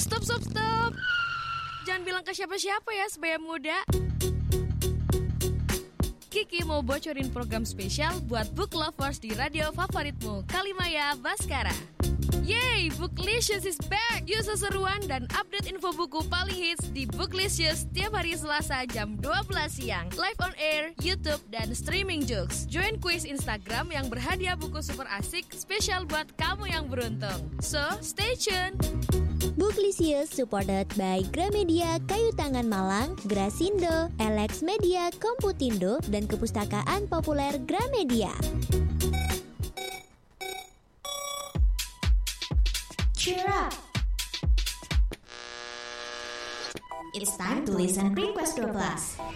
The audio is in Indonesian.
Stop. Jangan bilang ke siapa-siapa ya sebaya muda. Kiki mau bocorin program spesial buat book lovers di radio favoritmu, Kalimaya Baskara. Yeay, Booklicious is back! Yuk seseruan dan update info buku paling hits di Booklicious tiap hari Selasa jam 12 siang. Live on air, YouTube, dan streaming jokes. Join kuis Instagram yang berhadiah buku super asik spesial buat kamu yang beruntung. So, stay tuned! Booklicious supported by Gramedia Kayu Tangan Malang, Grasindo, Alex Media Komputindo, dan Kepustakaan Populer Gramedia. Cheer up! It's time to listen Request 12.